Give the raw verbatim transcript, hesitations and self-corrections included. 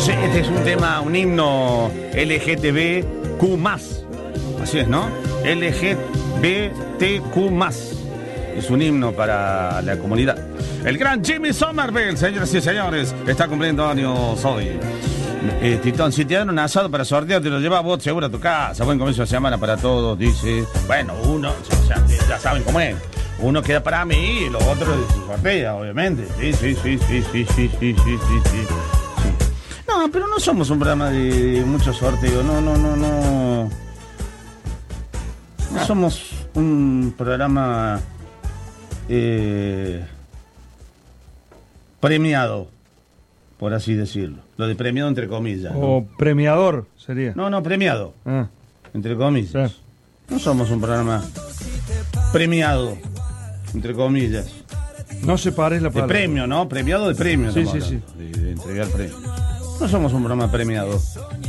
Sí, este es un tema, un himno L G T B Q más. Así es, ¿no? L G B T Q más. Es un himno para la comunidad. El gran Jimmy Somerville, señoras y señores, está cumpliendo años hoy. Eh, Titón, si te dan un asado para sortear, te lo llevas vos seguro a tu casa. Buen comienzo de semana para todos, dice. Bueno, uno, o sea, ya saben cómo es. Uno queda para mí y los otros se sortea, obviamente. Sí, sí, sí, sí, sí, sí, sí, sí, sí, sí. No, pero no somos un programa de mucho sorteo. No, no, no, no. No somos un programa eh, premiado, por así decirlo. Lo de premiado entre comillas. O ¿no? premiador sería. No, no, premiado. Ah. Entre comillas. Sí. No somos un programa premiado, entre comillas. No separes la De palabra. premio, ¿no? Premiado de premio. Sí, estamos sí, hablando, de, de entregar premios. No somos un programa premiado.